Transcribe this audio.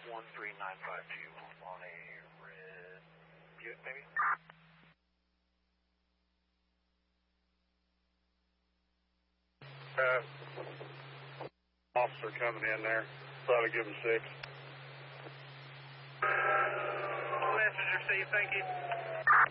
13952 on a red Buick, maybe? Officer coming in there. Thought I'd give him 6. Messenger, see you, thank you.